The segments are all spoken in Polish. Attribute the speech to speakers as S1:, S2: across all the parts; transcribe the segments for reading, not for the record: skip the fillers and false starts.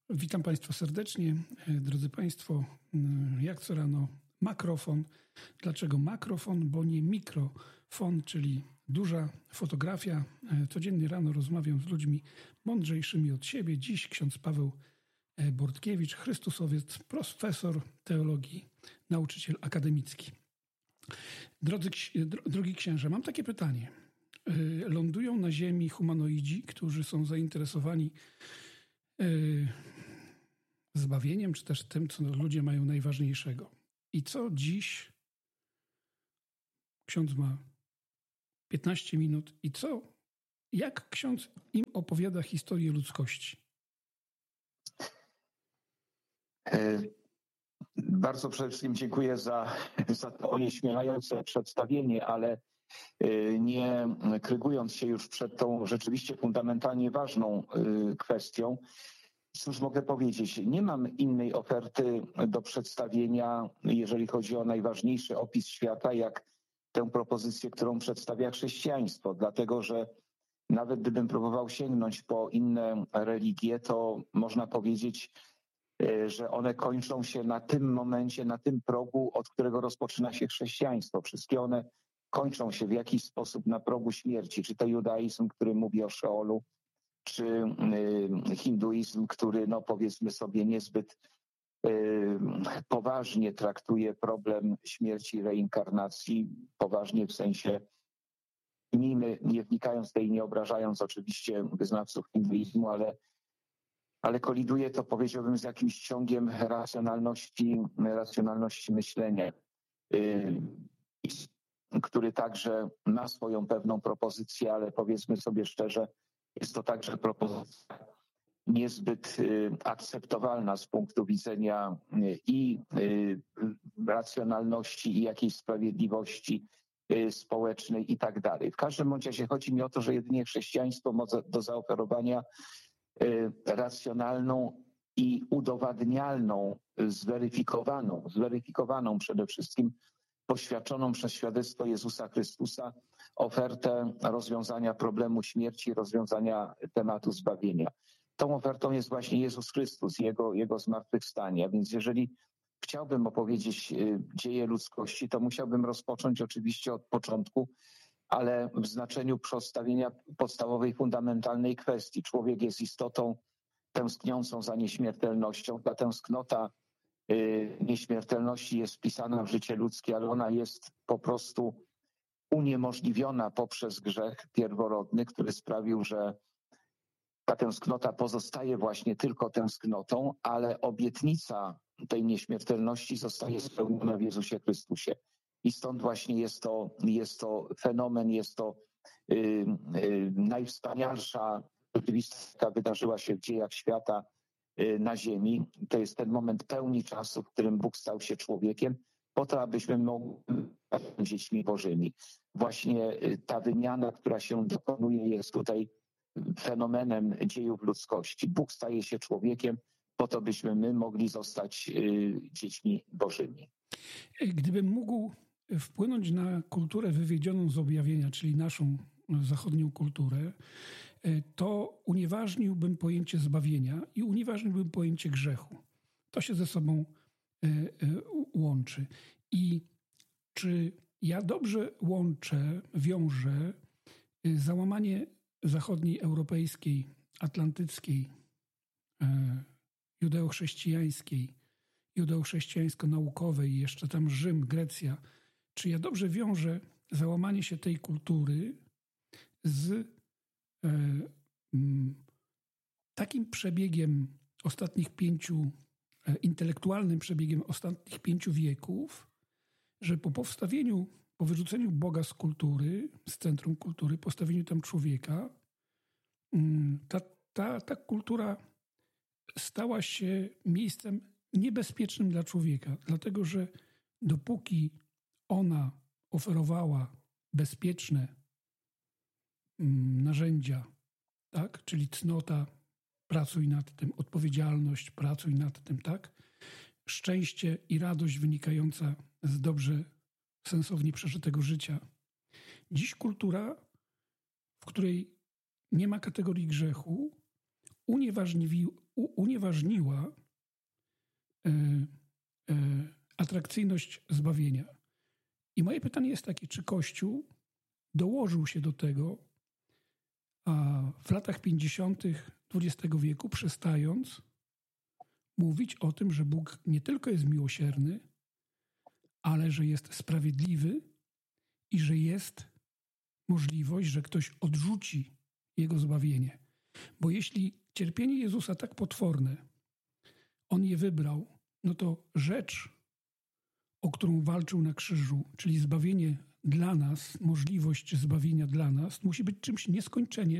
S1: Witam Państwa serdecznie. Drodzy Państwo, jak co rano makrofon. Dlaczego makrofon? Bo nie mikrofon, czyli duża fotografia. Codziennie rano rozmawiam z ludźmi mądrzejszymi od siebie. Dziś ksiądz Paweł Bortkiewicz, chrystusowiec, profesor teologii, nauczyciel akademicki. Drogi księże, mam takie pytanie. Lądują na Ziemi humanoidzi, którzy są zainteresowani zbawieniem, czy też tym, co ludzie mają najważniejszego. I co dziś? Ksiądz ma 15 minut. I co? Jak ksiądz im opowiada historię ludzkości?
S2: Bardzo przede wszystkim dziękuję za to onieśmielające przedstawienie, ale nie krygując się już przed tą rzeczywiście fundamentalnie ważną kwestią, cóż mogę powiedzieć? Nie mam innej oferty do przedstawienia, jeżeli chodzi o najważniejszy opis świata, jak tę propozycję, którą przedstawia chrześcijaństwo. Dlatego, że nawet gdybym próbował sięgnąć po inne religie, to można powiedzieć, że one kończą się na tym momencie, na tym progu, od którego rozpoczyna się chrześcijaństwo. Wszystkie one kończą się w jakiś sposób na progu śmierci. Czy to judaizm, który mówi o Szeolu, czy hinduizm, który, no powiedzmy sobie, niezbyt poważnie traktuje problem śmierci i reinkarnacji. Poważnie w sensie nie wnikając w tej, nie obrażając oczywiście wyznawców hinduizmu, ale koliduje to, powiedziałbym, z jakimś ciągiem racjonalności myślenia, który także ma swoją pewną propozycję, ale powiedzmy sobie szczerze, jest to także propozycja niezbyt akceptowalna z punktu widzenia i racjonalności, i jakiejś sprawiedliwości społecznej i tak dalej. W każdym bądź razie chodzi mi o to, że jedynie chrześcijaństwo ma do zaoferowania racjonalną i udowadnialną, zweryfikowaną przede wszystkim, poświadczoną przez świadectwo Jezusa Chrystusa ofertę rozwiązania problemu śmierci, rozwiązania tematu zbawienia. Tą ofertą jest właśnie Jezus Chrystus, Jego zmartwychwstanie. A więc jeżeli chciałbym opowiedzieć dzieje ludzkości, to musiałbym rozpocząć oczywiście od początku, ale w znaczeniu przedstawienia podstawowej, fundamentalnej kwestii. Człowiek jest istotą tęskniącą za nieśmiertelnością. Ta tęsknota nieśmiertelności jest wpisana w życie ludzkie, ale ona jest po prostu uniemożliwiona poprzez grzech pierworodny, który sprawił, że ta tęsknota pozostaje właśnie tylko tęsknotą, ale obietnica tej nieśmiertelności zostaje spełniona w Jezusie Chrystusie. I stąd właśnie jest to fenomen, jest to najwspanialsza rzeczywistość, jaka wydarzyła się w dziejach świata na ziemi. To jest ten moment pełni czasu, w którym Bóg stał się człowiekiem, po to, abyśmy mogli być dziećmi Bożymi. Właśnie ta wymiana, która się dokonuje, jest tutaj fenomenem dziejów ludzkości. Bóg staje się człowiekiem po to, byśmy my mogli zostać dziećmi Bożymi.
S1: Gdybym mógł wpłynąć na kulturę wywiedzioną z objawienia, czyli naszą zachodnią kulturę, to unieważniłbym pojęcie zbawienia i unieważniłbym pojęcie grzechu. To się ze sobą łączy. I czy ja dobrze wiążę załamanie zachodniej, europejskiej, atlantyckiej, judeo-chrześcijańsko-naukowej, jeszcze tam Rzym, Grecja, czy ja dobrze wiążę załamanie się tej kultury z takim przebiegiem intelektualnym przebiegiem ostatnich 5 wieków, że po wyrzuceniu Boga z kultury, z centrum kultury, postawieniu tam człowieka, ta kultura stała się miejscem niebezpiecznym dla człowieka, dlatego że dopóki ona oferowała bezpieczne narzędzia, tak, czyli cnota, pracuj nad tym, odpowiedzialność, pracuj nad tym, tak, szczęście i radość wynikająca z dobrze, sensownie przeżytego życia. Dziś kultura, w której nie ma kategorii grzechu, unieważniła atrakcyjność zbawienia. I moje pytanie jest takie, czy Kościół dołożył się do tego, a w latach 50. XX wieku, przestając mówić o tym, że Bóg nie tylko jest miłosierny, ale że jest sprawiedliwy i że jest możliwość, że ktoś odrzuci Jego zbawienie. Bo jeśli cierpienie Jezusa tak potworne, On je wybrał, no to rzecz, o którą walczył na krzyżu, czyli zbawienie dla nas, możliwość zbawienia dla nas, musi być czymś nieskończenie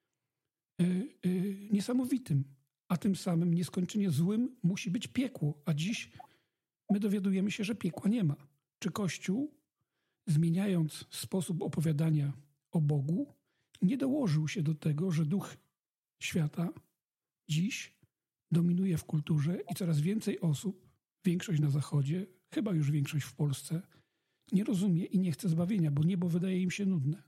S1: niesamowitym, a tym samym nieskończenie złym musi być piekło, a dziś my dowiadujemy się, że piekła nie ma. Czy Kościół, zmieniając sposób opowiadania o Bogu, nie dołożył się do tego, że duch świata dziś dominuje w kulturze i coraz więcej osób, większość na Zachodzie, chyba już większość w Polsce, nie rozumie i nie chce zbawienia, bo niebo wydaje im się nudne.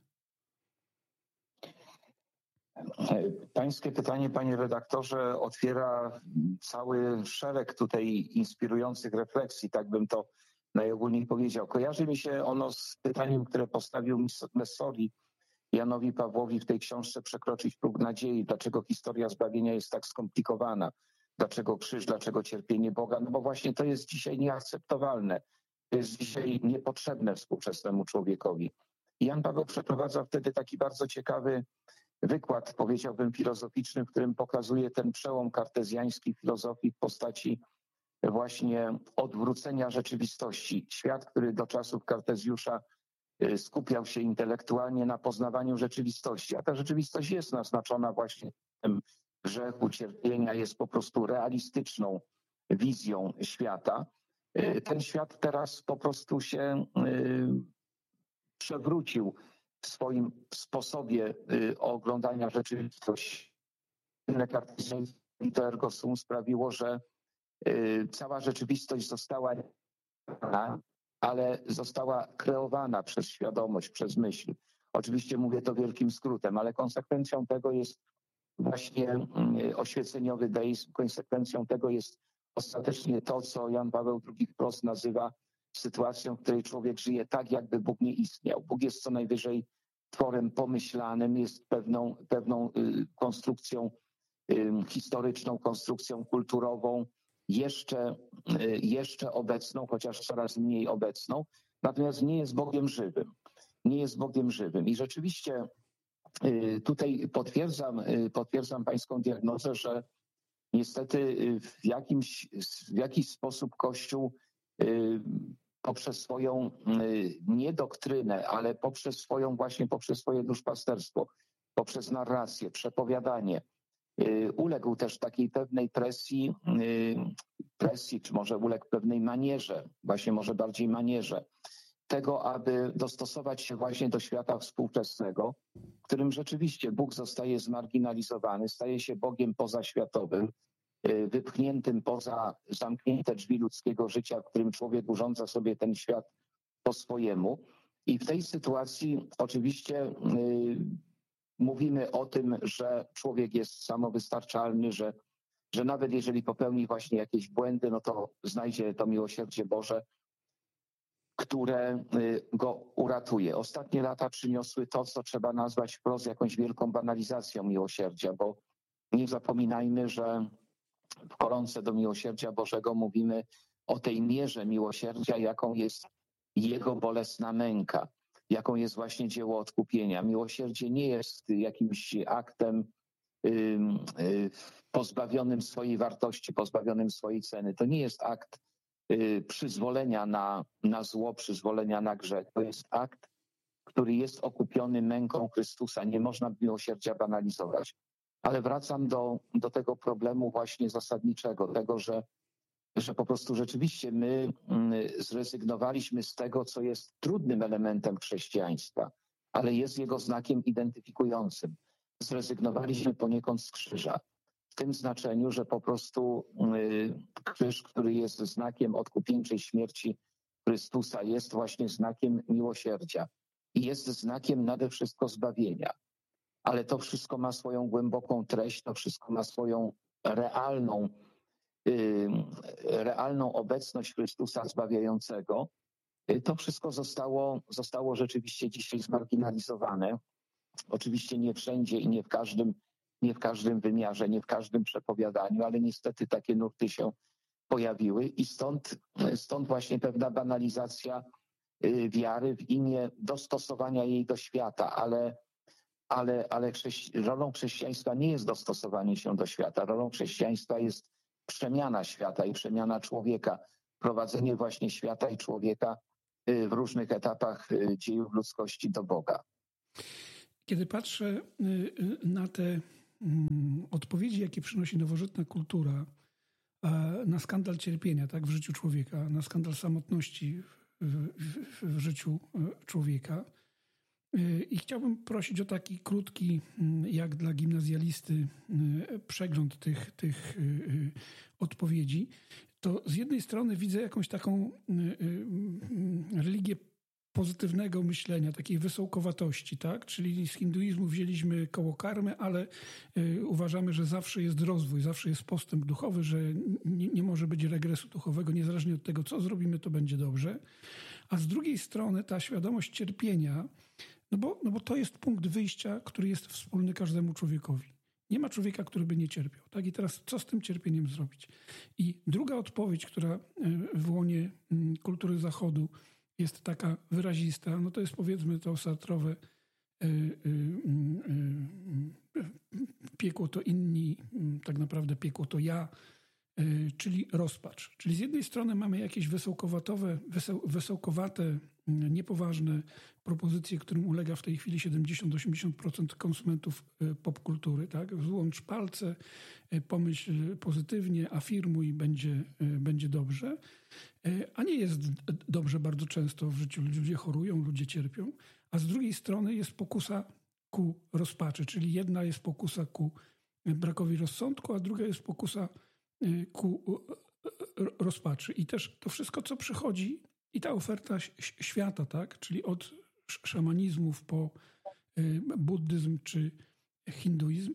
S2: Pańskie pytanie, panie redaktorze, otwiera cały szereg tutaj inspirujących refleksji, tak bym to najogólniej powiedział. Kojarzy mi się ono z pytaniem, które postawił Messori Janowi Pawłowi w tej książce Przekroczyć próg nadziei. Dlaczego historia zbawienia jest tak skomplikowana? Dlaczego krzyż, dlaczego cierpienie Boga? No bo właśnie to jest dzisiaj nieakceptowalne. To jest dzisiaj niepotrzebne współczesnemu człowiekowi. I Jan Paweł przeprowadza wtedy taki bardzo ciekawy wykład, powiedziałbym, filozoficzny, w którym pokazuje ten przełom kartezjański filozofii w postaci właśnie odwrócenia rzeczywistości. Świat, który do czasów Kartezjusza skupiał się intelektualnie na poznawaniu rzeczywistości, a ta rzeczywistość jest naznaczona właśnie tym grzechu, cierpienia, jest po prostu realistyczną wizją świata. Ten świat teraz po prostu się przewrócił w swoim sposobie oglądania rzeczywistości. To ergo sum sprawiło, że cała rzeczywistość została, ale została kreowana przez świadomość, przez myśl. Oczywiście mówię to wielkim skrótem, ale konsekwencją tego jest właśnie oświeceniowy deizm. Konsekwencją tego jest ostatecznie to, co Jan Paweł II wprost nazywa sytuacją, w której człowiek żyje tak, jakby Bóg nie istniał. Bóg jest co najwyżej tworem pomyślanym, jest pewną konstrukcją historyczną, konstrukcją kulturową, jeszcze obecną, chociaż coraz mniej obecną, natomiast nie jest Bogiem żywym. Nie jest Bogiem żywym. I rzeczywiście tutaj potwierdzam pańską diagnozę, że niestety w jakiś sposób Kościół poprzez swoją nie doktrynę, ale poprzez swoje duszpasterstwo, poprzez narrację, przepowiadanie, uległ też takiej pewnej presji, czy może uległ pewnej manierze, właśnie może bardziej manierze, tego, aby dostosować się właśnie do świata współczesnego, w którym rzeczywiście Bóg zostaje zmarginalizowany, staje się Bogiem pozaświatowym, wypchniętym poza zamknięte drzwi ludzkiego życia, w którym człowiek urządza sobie ten świat po swojemu. I w tej sytuacji oczywiście mówimy o tym, że człowiek jest samowystarczalny, że nawet jeżeli popełni właśnie jakieś błędy, no to znajdzie to miłosierdzie Boże, które go uratuje. Ostatnie lata przyniosły to, co trzeba nazwać wprost jakąś wielką banalizacją miłosierdzia, bo nie zapominajmy, że w koronce do miłosierdzia Bożego mówimy o tej mierze miłosierdzia, jaką jest Jego bolesna męka, jaką jest właśnie dzieło odkupienia. Miłosierdzie nie jest jakimś aktem pozbawionym swojej wartości, pozbawionym swojej ceny. To nie jest akt przyzwolenia na zło, przyzwolenia na grzech. To jest akt, który jest okupiony męką Chrystusa. Nie można miłosierdzia banalizować. Ale wracam do tego problemu właśnie zasadniczego, tego, że po prostu rzeczywiście my zrezygnowaliśmy z tego, co jest trudnym elementem chrześcijaństwa, ale jest jego znakiem identyfikującym. Zrezygnowaliśmy poniekąd z krzyża. W tym znaczeniu, że po prostu krzyż, który jest znakiem odkupieńczej śmierci Chrystusa, jest właśnie znakiem miłosierdzia i jest znakiem nade wszystko zbawienia. Ale to wszystko ma swoją głęboką treść, to wszystko ma swoją realną obecność Chrystusa zbawiającego, to wszystko zostało rzeczywiście dzisiaj zmarginalizowane. Oczywiście nie wszędzie i nie w każdym wymiarze, nie w każdym przepowiadaniu, ale niestety takie nurty się pojawiły i stąd właśnie pewna banalizacja wiary w imię dostosowania jej do świata, ale rolą chrześcijaństwa nie jest dostosowanie się do świata. Rolą chrześcijaństwa jest przemiana świata i przemiana człowieka, prowadzenie właśnie świata i człowieka w różnych etapach dziejów ludzkości do Boga.
S1: Kiedy patrzę na te odpowiedzi, jakie przynosi nowożytna kultura na skandal cierpienia, tak, w życiu człowieka, na skandal samotności w życiu człowieka, i chciałbym prosić o taki krótki, jak dla gimnazjalisty, przegląd tych odpowiedzi, to z jednej strony widzę jakąś taką religię pozytywnego myślenia, takiej wysołkowatości, tak? Czyli z hinduizmu wzięliśmy koło karmy, ale uważamy, że zawsze jest rozwój, zawsze jest postęp duchowy, że nie może być regresu duchowego, niezależnie od tego, co zrobimy, to będzie dobrze. A z drugiej strony ta świadomość cierpienia, no bo to jest punkt wyjścia, który jest wspólny każdemu człowiekowi. Nie ma człowieka, który by nie cierpiał. Tak? I teraz co z tym cierpieniem zrobić? I druga odpowiedź, która w łonie kultury Zachodu jest taka wyrazista, no to jest, powiedzmy, to sartrowe piekło to inni, tak naprawdę piekło to ja, czyli rozpacz. Czyli z jednej strony mamy jakieś wesołkowate, niepoważne propozycje, którym ulega w tej chwili 70-80% konsumentów popkultury. Tak? Złącz palce, pomyśl pozytywnie, afirmuj, będzie dobrze. A nie jest dobrze bardzo często w życiu. Ludzie chorują, ludzie cierpią. A z drugiej strony jest pokusa ku rozpaczy, czyli jedna jest pokusa ku brakowi rozsądku, a druga jest pokusa ku rozpaczy. I też to wszystko, co przychodzi, i ta oferta świata, tak? Czyli od szamanizmów po buddyzm czy hinduizm.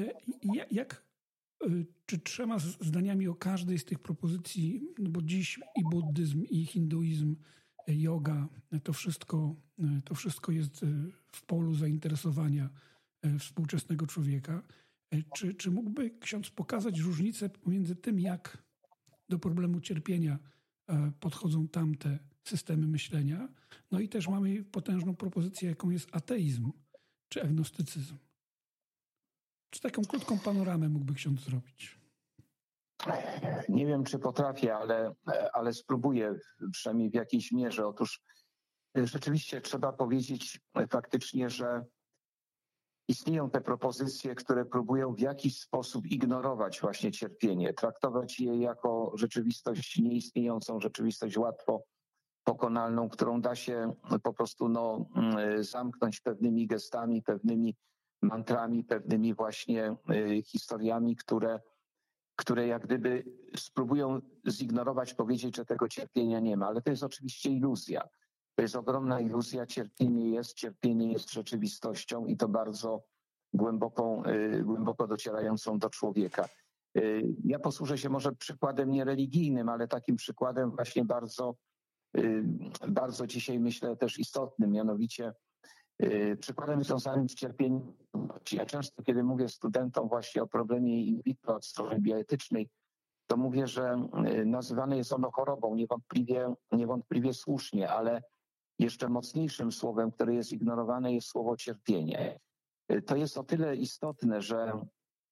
S1: Czy 3 zdaniami o każdej z tych propozycji, no bo dziś i buddyzm, i hinduizm, yoga, to wszystko jest w polu zainteresowania współczesnego człowieka. Czy mógłby ksiądz pokazać różnicę pomiędzy tym, jak do problemu cierpienia podchodzą tamte systemy myślenia? No i też mamy potężną propozycję, jaką jest ateizm czy agnostycyzm. Czy taką krótką panoramę mógłby ksiądz zrobić?
S2: Nie wiem, czy potrafię, ale spróbuję przynajmniej w jakiejś mierze. Otóż rzeczywiście trzeba powiedzieć faktycznie, że istnieją te propozycje, które próbują w jakiś sposób ignorować właśnie cierpienie, traktować je jako rzeczywistość nieistniejącą, rzeczywistość łatwo pokonalną, którą da się po prostu zamknąć pewnymi gestami, pewnymi mantrami, pewnymi właśnie historiami, które jak gdyby spróbują zignorować, powiedzieć, że tego cierpienia nie ma. Ale to jest oczywiście iluzja. To jest ogromna iluzja. Cierpienie jest rzeczywistością i to bardzo głęboko docierającą do człowieka. Ja posłużę się może przykładem niereligijnym, ale takim przykładem właśnie bardzo dzisiaj myślę też istotnym, mianowicie przykładem związanym z cierpieniem. Ja często, kiedy mówię studentom właśnie o problemie in vitro od strony bioetycznej, to mówię, że nazywane jest ono chorobą, niewątpliwie słusznie, ale jeszcze mocniejszym słowem, które jest ignorowane, jest słowo cierpienie. To jest o tyle istotne, że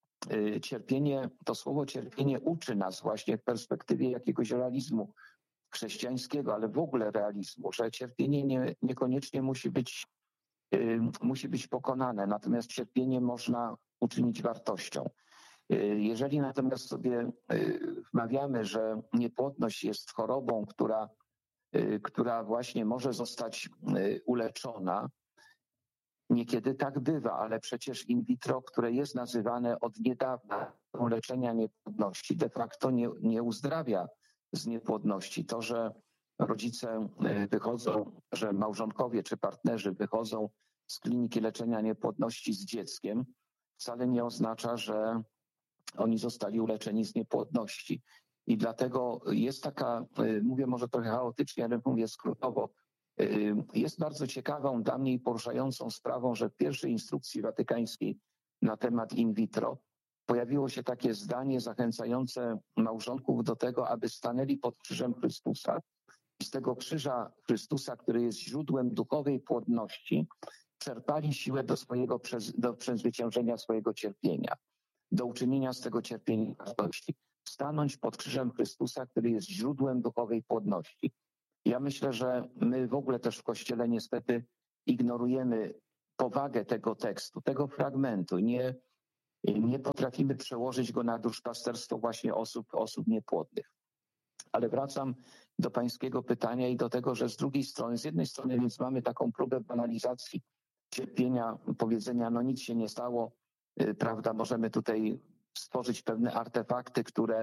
S2: to słowo cierpienie uczy nas właśnie w perspektywie jakiegoś realizmu chrześcijańskiego, ale w ogóle realizmu, że cierpienie niekoniecznie musi być pokonane, natomiast cierpienie można uczynić wartością. Jeżeli natomiast sobie wmawiamy, że niepłodność jest chorobą, która właśnie może zostać uleczona, niekiedy tak bywa, ale przecież in vitro, które jest nazywane od niedawna leczenia niepłodności, de facto nie uzdrawia z niepłodności. To, że rodzice wychodzą, że małżonkowie czy partnerzy wychodzą z kliniki leczenia niepłodności z dzieckiem, wcale nie oznacza, że oni zostali uleczeni z niepłodności. I dlatego jest taka, mówię może trochę chaotycznie, ale mówię skrótowo, jest bardzo ciekawą dla mnie i poruszającą sprawą, że w pierwszej instrukcji watykańskiej na temat in vitro pojawiło się takie zdanie zachęcające małżonków do tego, aby stanęli pod krzyżem Chrystusa i z tego krzyża Chrystusa, który jest źródłem duchowej płodności, czerpali siłę do przezwyciężenia swojego cierpienia, do uczynienia z tego cierpienia radości. Stanąć pod krzyżem Chrystusa, który jest źródłem duchowej płodności. Ja myślę, że my w ogóle też w Kościele niestety ignorujemy powagę tego tekstu, tego fragmentu. Nie potrafimy przełożyć go na duszpasterstwo właśnie osób niepłodnych. Ale wracam do pańskiego pytania i do tego, że z jednej strony więc mamy taką próbę banalizacji cierpienia, powiedzenia, no nic się nie stało, prawda, możemy tutaj stworzyć pewne artefakty,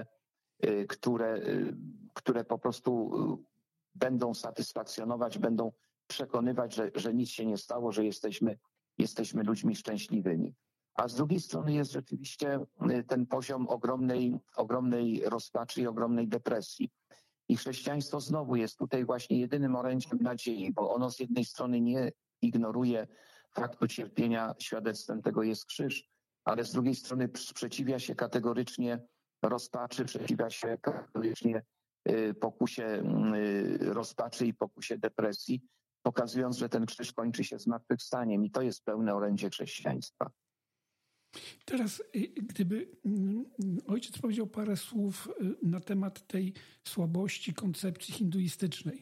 S2: które po prostu będą satysfakcjonować, będą przekonywać, że nic się nie stało, że jesteśmy ludźmi szczęśliwymi. A z drugiej strony jest rzeczywiście ten poziom ogromnej rozpaczy i ogromnej depresji. I chrześcijaństwo znowu jest tutaj właśnie jedynym orędziem nadziei, bo ono z jednej strony nie ignoruje faktu cierpienia, świadectwem tego jest krzyż, ale z drugiej strony sprzeciwia się kategorycznie rozpaczy, przeciwia się kategorycznie pokusie rozpaczy i pokusie depresji, pokazując, że ten krzyż kończy się zmartwychwstaniem i to jest pełne orędzie chrześcijaństwa.
S1: Teraz, gdyby ojciec powiedział parę słów na temat tej słabości koncepcji hinduistycznej.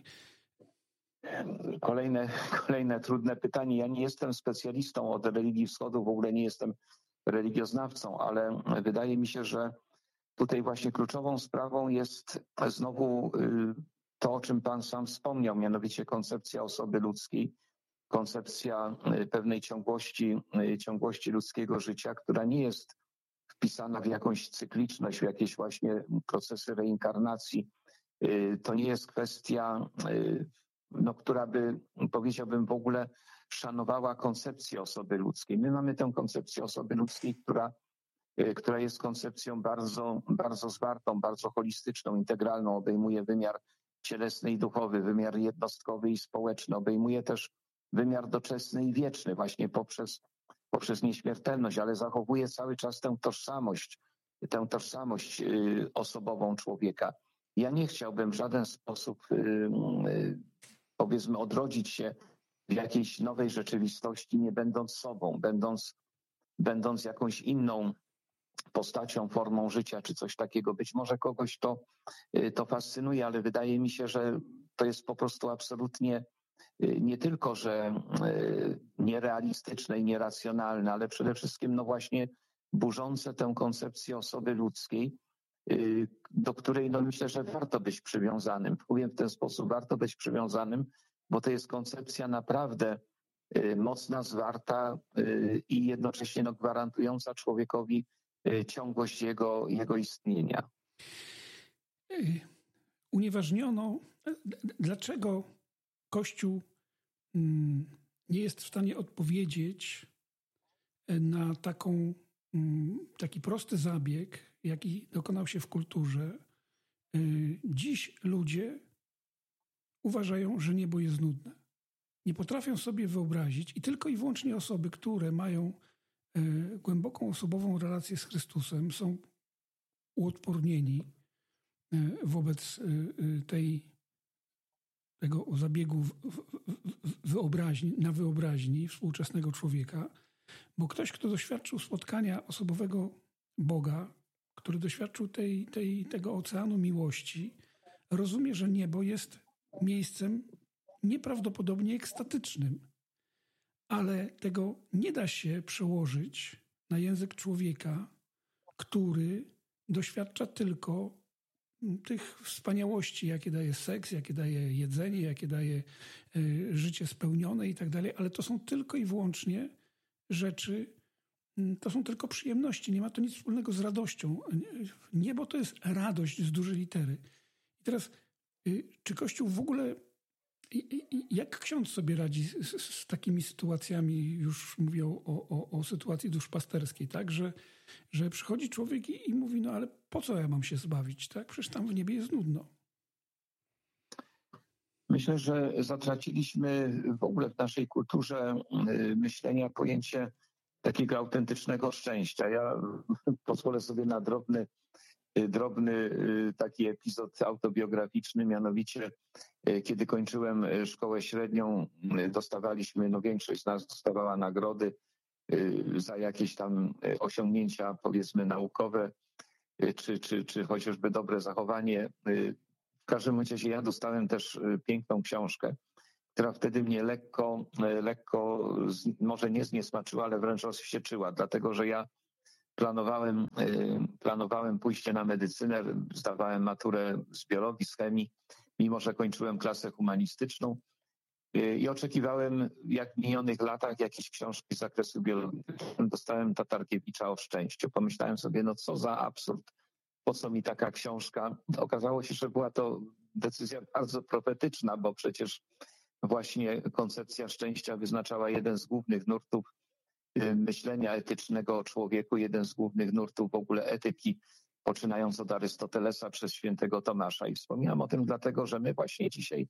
S2: Kolejne trudne pytanie. Ja nie jestem specjalistą od religii wschodu, w ogóle nie jestem religioznawcą, ale wydaje mi się, że tutaj właśnie kluczową sprawą jest znowu to, o czym pan sam wspomniał, mianowicie koncepcja osoby ludzkiej, koncepcja pewnej ciągłości ludzkiego życia, która nie jest wpisana w jakąś cykliczność, w jakieś właśnie procesy reinkarnacji. To nie jest kwestia, która by, powiedziałbym, w ogóle szanowała koncepcję osoby ludzkiej. My mamy tę koncepcję osoby ludzkiej, która jest koncepcją bardzo, bardzo zwartą, bardzo holistyczną, integralną, obejmuje wymiar cielesny i duchowy, wymiar jednostkowy i społeczny, obejmuje też wymiar doczesny i wieczny właśnie poprzez nieśmiertelność, ale zachowuje cały czas tę tożsamość osobową człowieka. Ja nie chciałbym w żaden sposób, powiedzmy, odrodzić się w jakiejś nowej rzeczywistości, nie będąc sobą, będąc jakąś inną postacią, formą życia, czy coś takiego. Być może kogoś to fascynuje, ale wydaje mi się, że to jest po prostu absolutnie nie tylko, że nierealistyczne i nieracjonalne, ale przede wszystkim no właśnie burzące tę koncepcję osoby ludzkiej, do której no myślę, że warto być przywiązanym. Powiem w ten sposób, warto być przywiązanym, bo to jest koncepcja naprawdę mocna, zwarta i jednocześnie no gwarantująca człowiekowi ciągłość jego istnienia.
S1: Unieważniono, dlaczego Kościół nie jest w stanie odpowiedzieć na taki prosty zabieg, jaki dokonał się w kulturze. Dziś ludzie uważają, że niebo jest nudne. Nie potrafią sobie wyobrazić i tylko i wyłącznie osoby, które mają głęboką osobową relację z Chrystusem, są uodpornieni wobec tego zabiegu na wyobraźni współczesnego człowieka, bo ktoś, kto doświadczył spotkania osobowego Boga, który doświadczył tego oceanu miłości, rozumie, że niebo jest miejscem nieprawdopodobnie ekstatycznym, ale tego nie da się przełożyć na język człowieka, który doświadcza tylko tych wspaniałości, jakie daje seks, jakie daje jedzenie, jakie daje życie spełnione i tak dalej, ale to są tylko i wyłącznie rzeczy, to są tylko przyjemności, nie ma to nic wspólnego z radością. Niebo to jest radość z dużej litery. I teraz, czy Kościół w ogóle Jak ksiądz sobie radzi z takimi sytuacjami, już mówię o sytuacji duszpasterskiej, tak? Że przychodzi człowiek i mówi, no ale po co ja mam się zbawić, tak? Przecież tam w niebie jest nudno.
S2: Myślę, że zatraciliśmy w ogóle w naszej kulturze myślenia pojęcie takiego autentycznego szczęścia. Ja pozwolę sobie na drobny taki epizod autobiograficzny, mianowicie kiedy kończyłem szkołę średnią, dostawaliśmy, no większość z nas dostawała nagrody za jakieś tam osiągnięcia, powiedzmy, naukowe, czy chociażby dobre zachowanie. W każdym razie ja dostałem też piękną książkę, która wtedy mnie lekko może nie zniesmaczyła, ale wręcz rozwścieczyła, dlatego że ja planowałem pójście na medycynę, zdawałem maturę z biologii, z chemii, mimo że kończyłem klasę humanistyczną i oczekiwałem, jak w minionych latach, jakieś książki z zakresu biologii. Dostałem Tatarkiewicza o szczęściu. Pomyślałem sobie, no co za absurd, po co mi taka książka? Okazało się, że była to decyzja bardzo profetyczna, bo przecież właśnie koncepcja szczęścia wyznaczała jeden z głównych nurtów myślenia etycznego o człowieku, jeden z głównych nurtów w ogóle etyki, poczynając od Arystotelesa przez świętego Tomasza. I wspominam o tym dlatego, że my właśnie dzisiaj,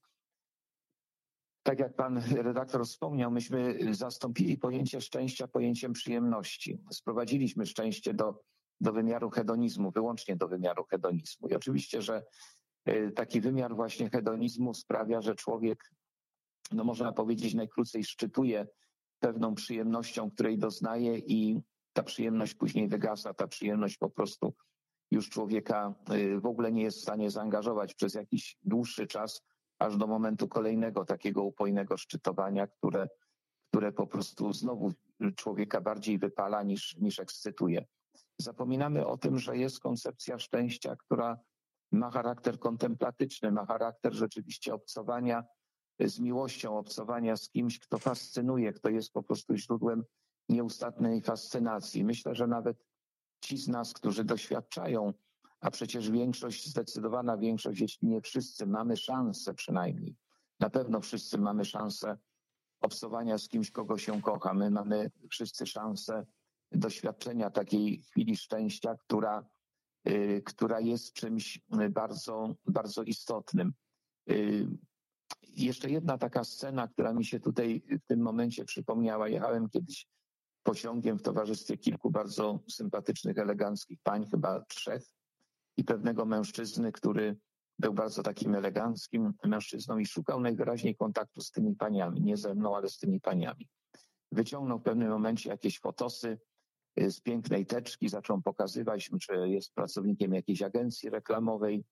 S2: tak jak pan redaktor wspomniał, myśmy zastąpili pojęcie szczęścia pojęciem przyjemności. Sprowadziliśmy szczęście do wymiaru hedonizmu, wyłącznie do wymiaru hedonizmu. I oczywiście, że taki wymiar właśnie hedonizmu sprawia, że człowiek, no można powiedzieć najkrócej, szczytuje pewną przyjemnością, której doznaje i ta przyjemność później wygasa, ta przyjemność po prostu już człowieka w ogóle nie jest w stanie zaangażować przez jakiś dłuższy czas, aż do momentu kolejnego takiego upojnego szczytowania, które po prostu znowu człowieka bardziej wypala niż ekscytuje. Zapominamy o tym, że jest koncepcja szczęścia, która ma charakter kontemplatyczny, ma charakter rzeczywiście obcowania z miłością, obcowania z kimś, kto fascynuje, kto jest po prostu źródłem nieustannej fascynacji. Myślę, że nawet ci z nas, którzy doświadczają, a przecież zdecydowana większość, jeśli nie wszyscy, mamy szansę przynajmniej, na pewno wszyscy mamy szansę obcowania z kimś, kogo się kocha. My mamy wszyscy szansę doświadczenia takiej chwili szczęścia, która jest czymś bardzo, bardzo istotnym. Jeszcze jedna taka scena, która mi się tutaj w tym momencie przypomniała. Jechałem kiedyś pociągiem w towarzystwie kilku bardzo sympatycznych, eleganckich pań, chyba 3, i pewnego mężczyzny, który był bardzo takim eleganckim mężczyzną i szukał najwyraźniej kontaktu z tymi paniami, nie ze mną, ale z tymi paniami. Wyciągnął w pewnym momencie jakieś fotosy z pięknej teczki, zaczął pokazywać, że jest pracownikiem jakiejś agencji reklamowej.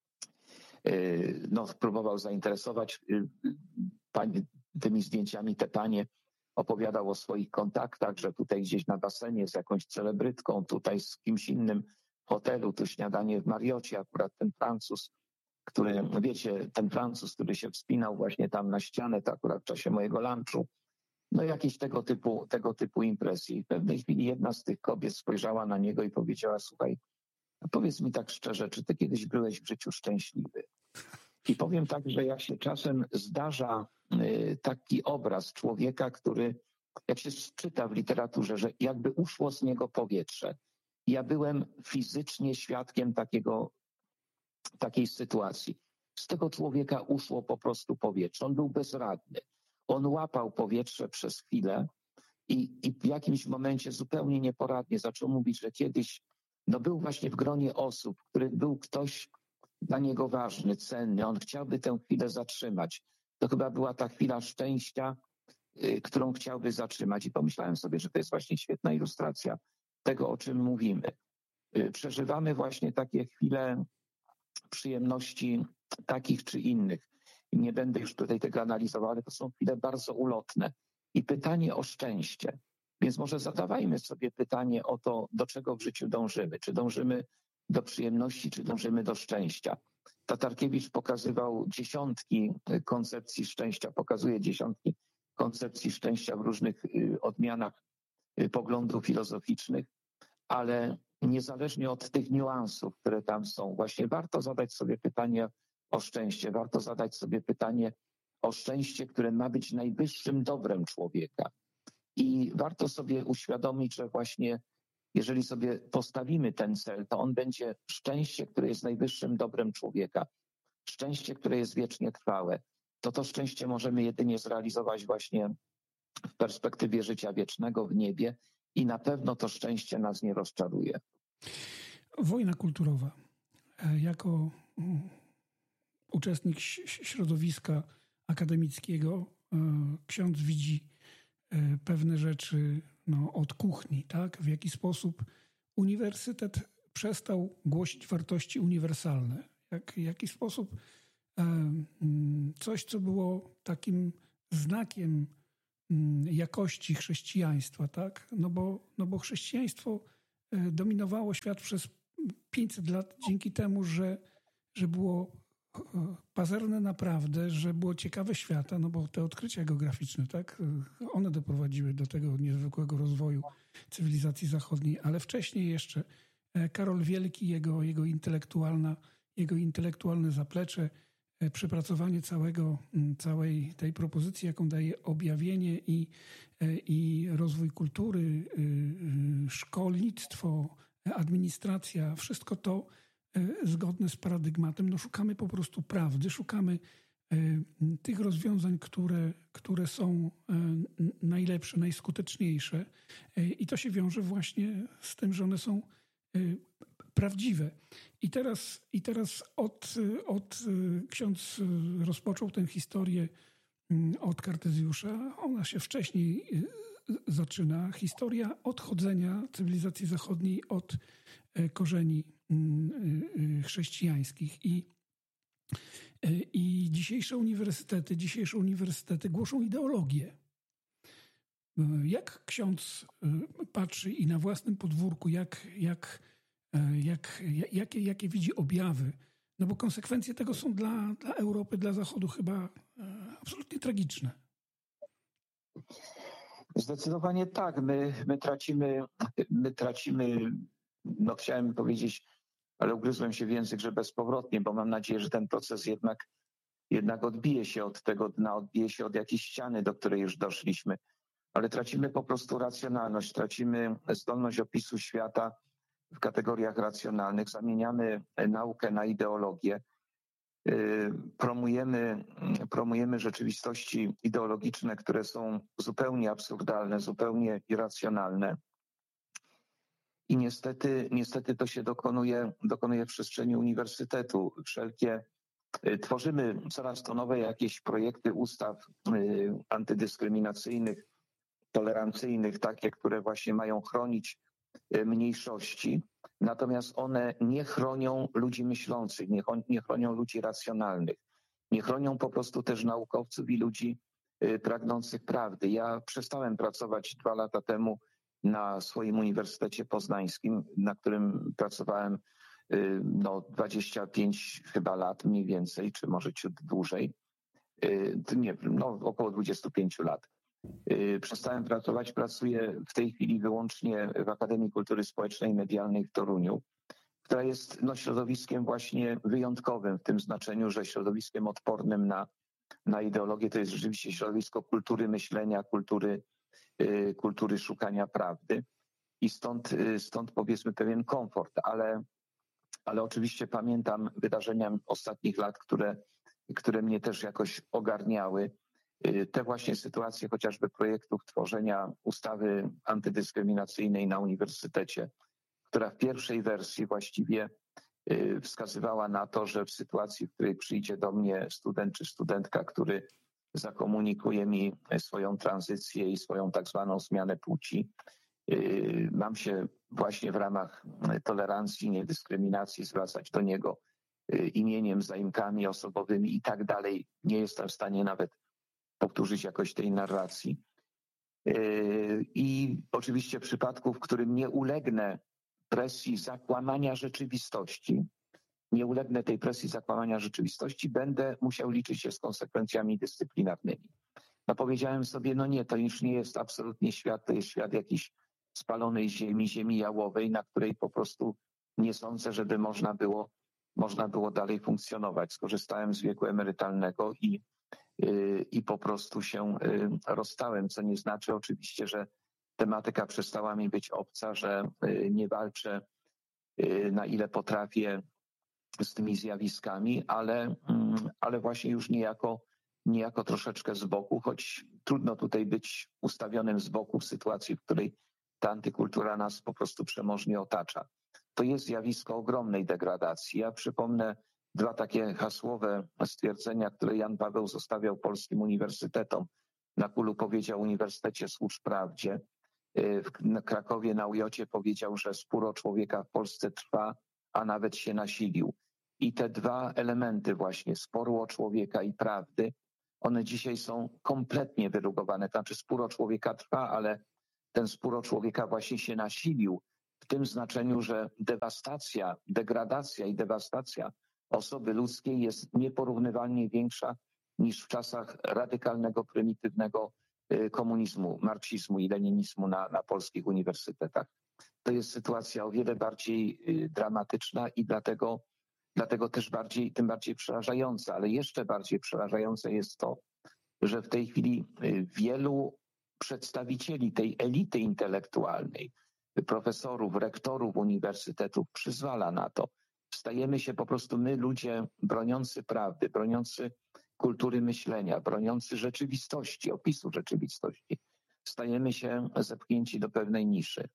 S2: No, próbował zainteresować tymi zdjęciami te panie, opowiadał o swoich kontaktach, że tutaj gdzieś na basenie z jakąś celebrytką, tutaj z kimś innym w hotelu, tu śniadanie w Mariocie, akurat ten Francuz, ten Francuz, który się wspinał właśnie tam na ścianę, to akurat w czasie mojego lunchu. No jakieś tego typu impresje. I w pewnej chwili jedna z tych kobiet spojrzała na niego i powiedziała: słuchaj, powiedz mi tak szczerze, czy ty kiedyś byłeś w życiu szczęśliwy? I powiem tak, że jak się czasem zdarza taki obraz człowieka, który, jak się czyta w literaturze, że jakby uszło z niego powietrze. Ja byłem fizycznie świadkiem takiej sytuacji. Z tego człowieka uszło po prostu powietrze. On był bezradny. On łapał powietrze przez chwilę i w jakimś momencie zupełnie nieporadnie zaczął mówić, że kiedyś był właśnie w gronie osób, który był ktoś dla niego ważny, cenny. On chciałby tę chwilę zatrzymać. To chyba była ta chwila szczęścia, którą chciałby zatrzymać. I pomyślałem sobie, że to jest właśnie świetna ilustracja tego, o czym mówimy. Przeżywamy właśnie takie chwile przyjemności takich czy innych. Nie będę już tutaj tego analizował, ale to są chwile bardzo ulotne. I pytanie o szczęście. Więc może zadawajmy sobie pytanie o to, do czego w życiu dążymy. Czy dążymy do przyjemności, czy dążymy do szczęścia. Tatarkiewicz pokazywał dziesiątki koncepcji szczęścia, pokazuje dziesiątki koncepcji szczęścia w różnych odmianach poglądów filozoficznych, ale niezależnie od tych niuansów, które tam są, właśnie warto zadać sobie pytanie o szczęście, warto zadać sobie pytanie o szczęście, które ma być najwyższym dobrem człowieka. I warto sobie uświadomić, że właśnie jeżeli sobie postawimy ten cel, to on będzie szczęście, które jest najwyższym dobrem człowieka. Szczęście, które jest wiecznie trwałe. To szczęście możemy jedynie zrealizować właśnie w perspektywie życia wiecznego w niebie i na pewno to szczęście nas nie rozczaruje.
S1: Wojna kulturowa. Jako uczestnik środowiska akademickiego ksiądz widzi pewne rzeczy od kuchni, tak? W jaki sposób uniwersytet przestał głosić wartości uniwersalne. W jaki sposób coś, co było takim znakiem jakości chrześcijaństwa, tak? No bo chrześcijaństwo dominowało świat przez 500 lat dzięki temu, że było pazerne naprawdę, że było ciekawe świata, no bo te odkrycia geograficzne, tak? One doprowadziły do tego niezwykłego rozwoju cywilizacji zachodniej, ale wcześniej jeszcze Karol Wielki, jego intelektualne zaplecze, przepracowanie całej tej propozycji, jaką daje objawienie i rozwój kultury, szkolnictwo, administracja, wszystko to zgodne z paradygmatem. No szukamy po prostu prawdy, szukamy tych rozwiązań, które są najlepsze, najskuteczniejsze i to się wiąże właśnie z tym, że one są prawdziwe. I teraz ksiądz rozpoczął tę historię od Kartezjusza. Ona się wcześniej zaczyna. Historia odchodzenia cywilizacji zachodniej od korzeni chrześcijańskich. I dzisiejsze uniwersytety głoszą ideologię. Jak ksiądz patrzy i na własnym podwórku, jakie widzi objawy? No bo konsekwencje tego są dla Europy, dla Zachodu chyba absolutnie tragiczne.
S2: Zdecydowanie tak. My tracimy, no chciałem powiedzieć, ale ugryzłem się w język, że bezpowrotnie, bo mam nadzieję, że ten proces jednak odbije się od tego dna, odbije się od jakiejś ściany, do której już doszliśmy. Ale tracimy po prostu racjonalność, tracimy zdolność opisu świata w kategoriach racjonalnych, zamieniamy naukę na ideologię, promujemy rzeczywistości ideologiczne, które są zupełnie absurdalne, zupełnie irracjonalne. I niestety to się dokonuje w przestrzeni uniwersytetu. Tworzymy coraz to nowe jakieś projekty ustaw antydyskryminacyjnych, tolerancyjnych, takie, które właśnie mają chronić mniejszości, natomiast one nie chronią ludzi myślących, nie chronią ludzi racjonalnych, nie chronią po prostu też naukowców i ludzi pragnących prawdy. Ja przestałem pracować 2 lata temu na swoim Uniwersytecie Poznańskim, na którym pracowałem 25 chyba lat mniej więcej, czy może ciut dłużej, około 25 lat. Przestałem pracować, pracuję w tej chwili wyłącznie w Akademii Kultury Społecznej i Medialnej w Toruniu, która jest środowiskiem właśnie wyjątkowym w tym znaczeniu, że środowiskiem odpornym na ideologię. To jest rzeczywiście środowisko kultury myślenia, kultury szukania prawdy i stąd powiedzmy pewien komfort, ale oczywiście pamiętam wydarzenia ostatnich lat, które mnie też jakoś ogarniały. Te właśnie sytuacje chociażby projektów tworzenia ustawy antydyskryminacyjnej na uniwersytecie, która w pierwszej wersji właściwie wskazywała na to, że w sytuacji, w której przyjdzie do mnie student czy studentka, który zakomunikuje mi swoją tranzycję i swoją tak zwaną zmianę płci, mam się właśnie w ramach tolerancji, niedyskryminacji zwracać do niego imieniem, zaimkami osobowymi i tak dalej. Nie jestem w stanie nawet powtórzyć jakoś tej narracji. I oczywiście w przypadku, w którym nie ulegnę presji zakłamania rzeczywistości, będę musiał liczyć się z konsekwencjami dyscyplinarnymi. Powiedziałem sobie, nie, to już nie jest absolutnie świat, to jest świat jakiejś spalonej ziemi jałowej, na której po prostu nie sądzę, żeby można było dalej funkcjonować. Skorzystałem z wieku emerytalnego i i po prostu się rozstałem, co nie znaczy oczywiście, że tematyka przestała mi być obca, że nie walczę na ile potrafię z tymi zjawiskami, ale właśnie już niejako troszeczkę z boku, choć trudno tutaj być ustawionym z boku w sytuacji, w której ta antykultura nas po prostu przemożnie otacza. To jest zjawisko ogromnej degradacji. Ja przypomnę dwa takie hasłowe stwierdzenia, które Jan Paweł zostawiał polskim uniwersytetom. Na Kulu powiedział Uniwersytecie służ prawdzie. W Krakowie na UJ powiedział, że spór o człowieka w Polsce trwa, a nawet się nasilił. I te dwa elementy właśnie, sporu o człowieka i prawdy, one dzisiaj są kompletnie wyrugowane. To znaczy spór o człowieka trwa, ale ten spór o człowieka właśnie się nasilił w tym znaczeniu, że degradacja i dewastacja osoby ludzkiej jest nieporównywalnie większa niż w czasach radykalnego, prymitywnego komunizmu, marksizmu i leninizmu na polskich uniwersytetach. To jest sytuacja o wiele bardziej dramatyczna i dlatego też tym bardziej przerażająca, ale jeszcze bardziej przerażające jest to, że w tej chwili wielu przedstawicieli tej elity intelektualnej, profesorów, rektorów uniwersytetów przyzwala na to. Stajemy się po prostu my, ludzie broniący prawdy, broniący kultury myślenia, broniący rzeczywistości, opisu rzeczywistości. Stajemy się zepchnięci do pewnej niszy.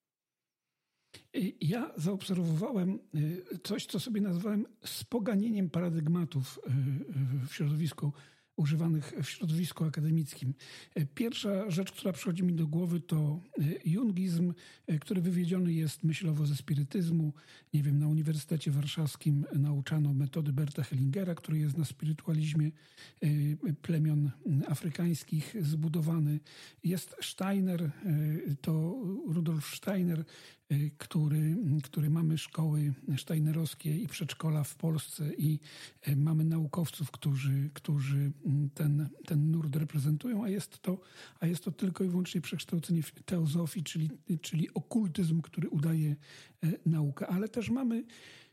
S1: Ja zaobserwowałem coś, co sobie nazwałem spoganieniem paradygmatów w środowisku, używanych w środowisku akademickim. Pierwsza rzecz, która przychodzi mi do głowy, to jungizm, który wywiedziony jest myślowo ze spirytyzmu. Nie wiem, na Uniwersytecie Warszawskim nauczano metody Berta Hellingera, który jest na spirytualizmie plemion afrykańskich zbudowany. Jest Steiner, to Rudolf Steiner, który mamy szkoły steinerowskie i przedszkola w Polsce i mamy naukowców, którzy ten nurt reprezentują, a jest to tylko i wyłącznie przekształcenie w teozofii, czyli okultyzm, który udaje naukę. Ale też mamy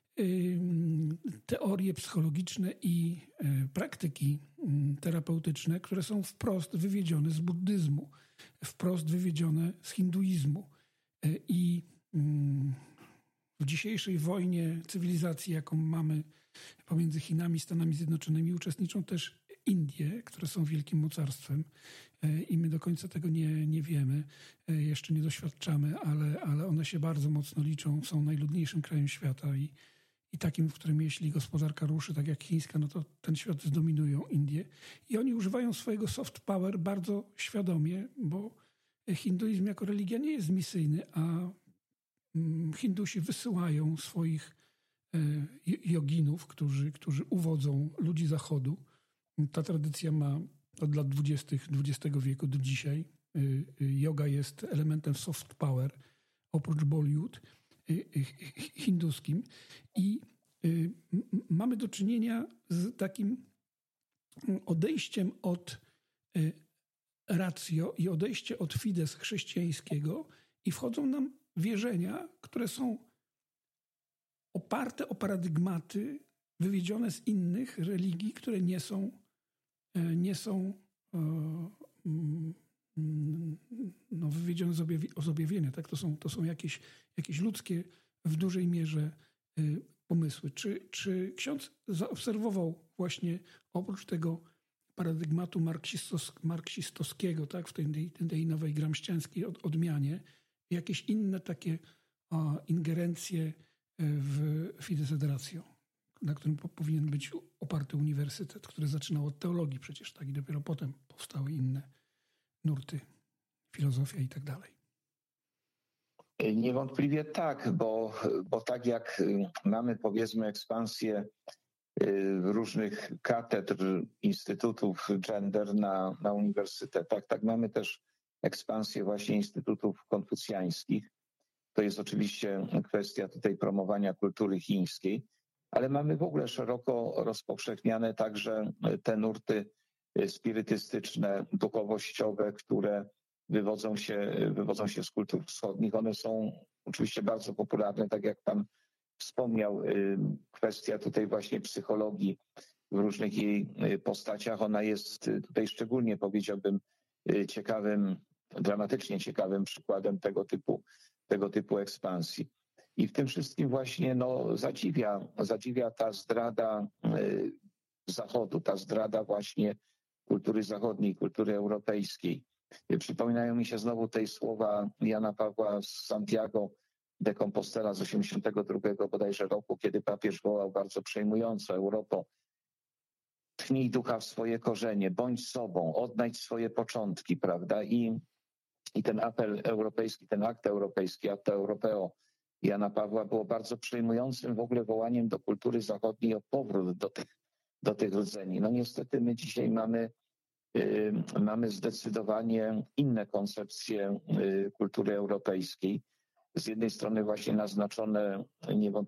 S1: teorie psychologiczne i praktyki terapeutyczne, które są wprost wywiedzione z buddyzmu, wprost wywiedzione z hinduizmu. I w dzisiejszej wojnie cywilizacji, jaką mamy pomiędzy Chinami i Stanami Zjednoczonymi, uczestniczą też Indie, które są wielkim mocarstwem i my do końca tego nie wiemy, jeszcze nie doświadczamy, ale one się bardzo mocno liczą, są najludniejszym krajem świata i takim, w którym jeśli gospodarka ruszy, tak jak chińska, no to ten świat zdominują Indie. I oni używają swojego soft power bardzo świadomie, bo hinduizm jako religia nie jest misyjny, a Hindusi wysyłają swoich joginów, którzy uwodzą ludzi Zachodu. Ta tradycja ma od lat 20. XX wieku do dzisiaj. Yoga jest elementem soft power, oprócz Bollywood hinduskim. I mamy do czynienia z takim odejściem od ratio i odejście od fides chrześcijańskiego i wchodzą nam wierzenia, które są oparte o paradygmaty wywiedzione z innych religii, które wywiedzione z objawienia. Tak? To są jakieś ludzkie w dużej mierze pomysły. Czy ksiądz zaobserwował właśnie oprócz tego paradygmatu marksistowskiego, tak, w tej nowej gramsciańskiej odmianie, jakieś inne takie ingerencje w Fides et Ratio, na którym powinien być oparty uniwersytet, który zaczynał od teologii przecież, tak, i dopiero potem powstały inne nurty, filozofia i tak dalej.
S2: Niewątpliwie tak, bo tak jak mamy, powiedzmy, ekspansję różnych katedr, instytutów gender na uniwersytetach, tak mamy też ekspansję właśnie instytutów konfucjańskich. To jest oczywiście kwestia tutaj promowania kultury chińskiej, ale mamy w ogóle szeroko rozpowszechniane także te nurty spirytystyczne, duchowościowe, które wywodzą się z kultur wschodnich. One są oczywiście bardzo popularne, tak jak pan wspomniał, kwestia tutaj właśnie psychologii w różnych jej postaciach. Ona jest tutaj szczególnie, powiedziałbym, ciekawym, dramatycznie ciekawym przykładem tego typu ekspansji. I w tym wszystkim właśnie zadziwia ta zdrada Zachodu, ta zdrada właśnie kultury zachodniej, kultury europejskiej. Przypominają mi się znowu tej słowa Jana Pawła z Santiago de Compostela z 82 bodajże roku, kiedy papież wołał bardzo przejmująco: Europo, tchnij ducha w swoje korzenie, bądź sobą, odnajdź swoje początki, prawda? I ten apel europejski, ten akt europejski, Acta Europeo Jana Pawła było bardzo przejmującym w ogóle wołaniem do kultury zachodniej o powrót do tych rdzeni. No niestety my dzisiaj mamy zdecydowanie inne koncepcje kultury europejskiej. Z jednej strony właśnie naznaczone